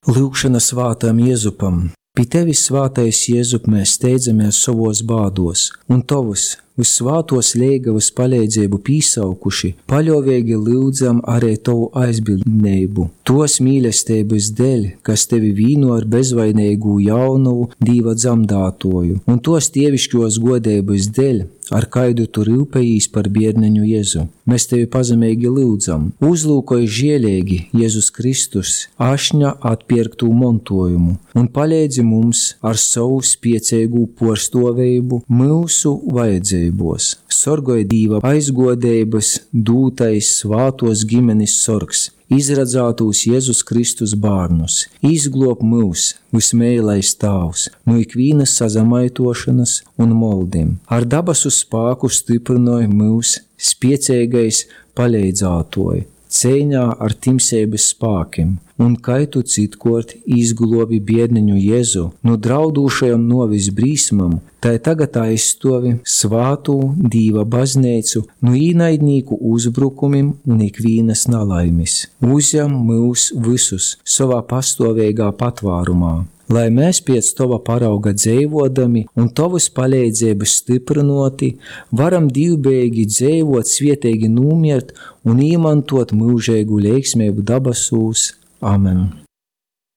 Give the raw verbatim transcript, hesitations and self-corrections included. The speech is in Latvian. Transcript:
Lūkšana svātam Jēzupam. Pie tevis, svātais Jēzup, mēs steidzamies savos bādos, un tavus visvātos liegavas palīdzību pīsaukuši, paļovīgi lūdzam arī tavu aizbildnību. Tos mīlestības dēļ, kas tevi vīno ar bezvainīgu jaunavu Dīva dzamdātoju, un tos tievišķos godības dēļ, ar kaidu tu rūpējīs par biedneņu Jēzu. Mēs tevi pazemīgi lūdzam. Uzlūkoj žielīgi Jēzus Kristus ašņa atpirktu montojumu un palīdzi mums ar savu spiecīgu porstovību mūsu vajadzībos. Sorgoj Dīva aizgodības dūtais svātos ģimenes sorgs. Izradzātūs Jēzus Kristus bārnus, izglob mūs, vismēlais Tavs, no ikvīnas sazamaitošanas un moldim. Ar dabasu spāku stiprinoja mūs, spiecīgais palīdzātoji, cīņā ar timsības spākiem, un kai tu citkort izglobi biedniņu Jēzu no draudūšajam novis brīsmam, tai tagad aizstovi svātū Dīva bazneicu no īnaidnīku uzbrukumim un ikvīnas nalaimis. Uzjam mūs visus savā pastāvīgā patvārumā, lai mēs pēc Tava parauga dzeivodami un Tavas palīdzības stiprinoti, varam divbēgi dzeivot, svietīgi nūmiert un īmantot mūžēgu leiksmību dabasūs. Amen.